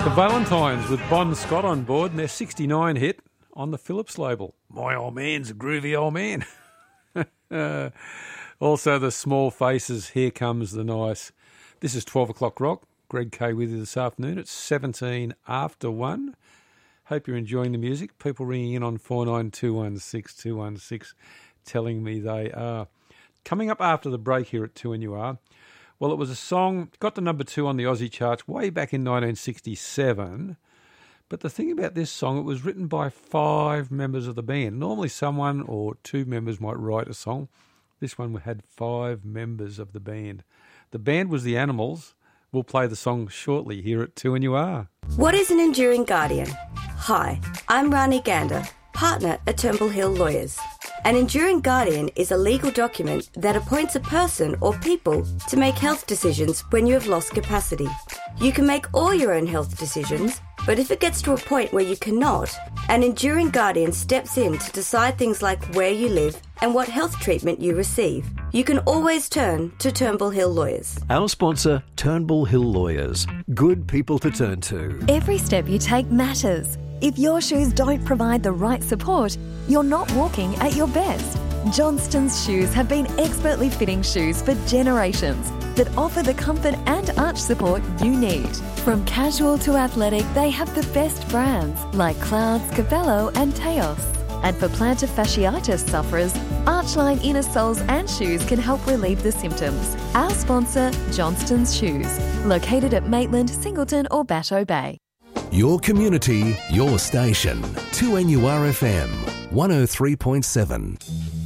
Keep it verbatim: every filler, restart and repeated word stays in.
The Valentines with Bon Scott on board and their sixty-nine hit on the Phillips label. My old man's a groovy old man. uh, also the Small Faces, Here Comes the Nice. This is twelve o'clock rock. Greg Kay with you this afternoon. It's seventeen after one. Hope you're enjoying the music. People ringing in on four nine two one six two one six telling me they are. Coming up after the break here at two N U R, well, it was a song, got to number two on the Aussie charts way back in nineteen sixty-seven. But the thing about this song, it was written by five members of the band. Normally someone or two members might write a song. This one had five members of the band. The band was The Animals. We'll play the song shortly here at two N U R. What is an enduring guardian? Hi, I'm Rani Gander, partner at Turnbull Hill Lawyers. An enduring guardian is a legal document that appoints a person or people to make health decisions when you have lost capacity. You can make all your own health decisions, but if it gets to a point where you cannot, an enduring guardian steps in to decide things like where you live and what health treatment you receive. You can always turn to Turnbull Hill Lawyers. Our sponsor, Turnbull Hill Lawyers. Good people to turn to. Every step you take matters. If your shoes don't provide the right support, you're not walking at your best. Johnston's shoes have been expertly fitting shoes for generations that offer the comfort and arch support you need. From casual to athletic, they have the best brands like Clouds, Cabello and Teos. And for plantar fasciitis sufferers, Archline inner soles and shoes can help relieve the symptoms. Our sponsor, Johnston's Shoes, located at Maitland, Singleton or Batteau Bay. Your community, your station. two N U R F M, one oh three point seven.